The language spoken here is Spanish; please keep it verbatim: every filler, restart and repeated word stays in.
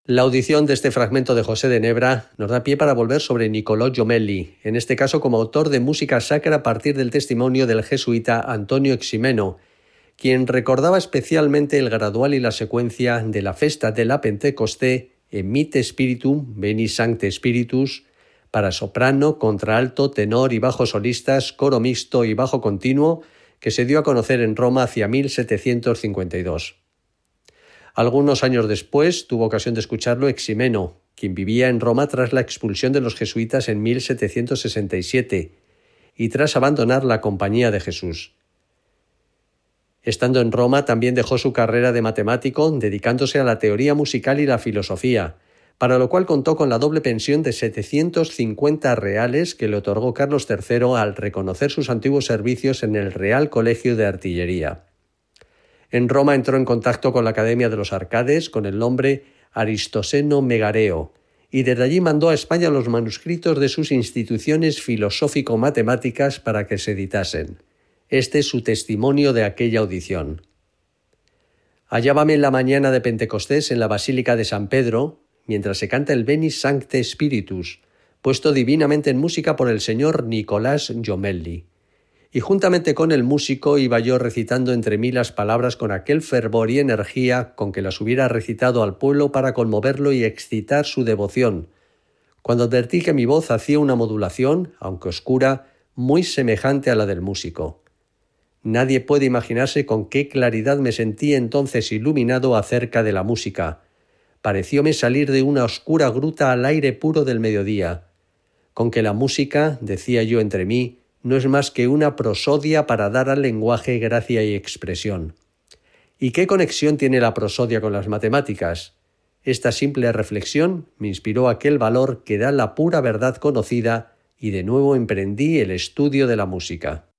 La audición de este fragmento de José de Nebra nos da pie para volver sobre Niccolò Jommelli, en este caso como autor de música sacra a partir del testimonio del jesuita Antonio Ximeno, quien recordaba especialmente el gradual y la secuencia de la festa de la Pentecosté en Mite Spiritum, Veni Sancte Spiritus, para soprano, contralto, tenor y bajo solistas, coro mixto y bajo continuo, que se dio a conocer en Roma hacia mil setecientos cincuenta y dos. Algunos años después tuvo ocasión de escucharlo Ximeno, quien vivía en Roma tras la expulsión de los jesuitas en mil setecientos sesenta y siete y tras abandonar la Compañía de Jesús. Estando en Roma también dejó su carrera de matemático, dedicándose a la teoría musical y la filosofía, para lo cual contó con la doble pensión de setecientos cincuenta reales que le otorgó Carlos tercero al reconocer sus antiguos servicios en el Real Colegio de Artillería. En Roma entró en contacto con la Academia de los Arcades con el nombre Aristoseno Megareo, y desde allí mandó a España los manuscritos de sus instituciones filosófico-matemáticas para que se editasen. Este es su testimonio de aquella audición. Hallábame en la mañana de Pentecostés en la Basílica de San Pedro, mientras se canta el Veni Sancte Spiritus, puesto divinamente en música por el señor Nicolás Jommelli. Y juntamente con el músico iba yo recitando entre mí las palabras con aquel fervor y energía con que las hubiera recitado al pueblo para conmoverlo y excitar su devoción, cuando advertí que mi voz hacía una modulación, aunque oscura, muy semejante a la del músico. Nadie puede imaginarse con qué claridad me sentí entonces iluminado acerca de la música. Parecióme salir de una oscura gruta al aire puro del mediodía. Con que la música, decía yo entre mí, no es más que una prosodia para dar al lenguaje gracia y expresión. ¿Y qué conexión tiene la prosodia con las matemáticas? Esta simple reflexión me inspiró aquel valor que da la pura verdad conocida y de nuevo emprendí el estudio de la música.